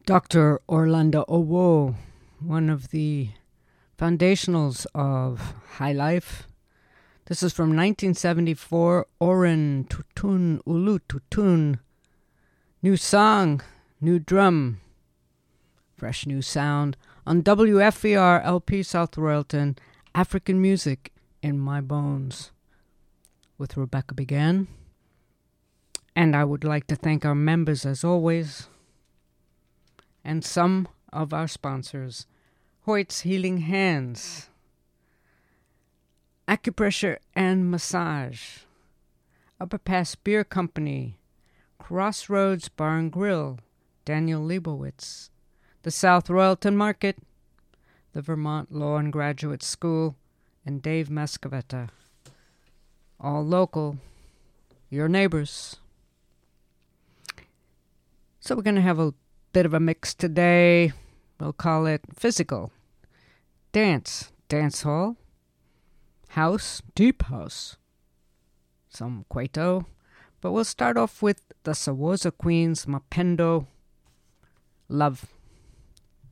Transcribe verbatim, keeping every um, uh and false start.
Doctor Orlando Owo, one of the foundationals of High Life. This is from nineteen seventy-four, Oren Tutun Ulu Tutun. New song, new drum, fresh new sound on W F E R L P South Royalton, African Music in My Bones, with Rebecca Began. And I would like to thank our members as always, and some of our sponsors: Hoyt's Healing Hands, Acupressure and Massage, Upper Pass Beer Company, Crossroads Bar and Grill, Daniel Leibowitz, the South Royalton Market, the Vermont Law and Graduate School, and Dave Mascavetta. All local, your neighbors. So we're going to have a bit of a mix today. We'll call it physical, dance, dance hall, house, deep house, some Kwaito. But we'll start off with the Sawoza Queens, Mapendo, Love.